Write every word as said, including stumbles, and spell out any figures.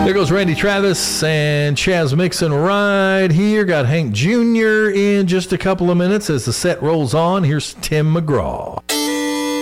There goes Randy Travis and Chaz Mixon right here. Got Hank Junior in just a couple of minutes as the set rolls on. Here's Tim McGraw.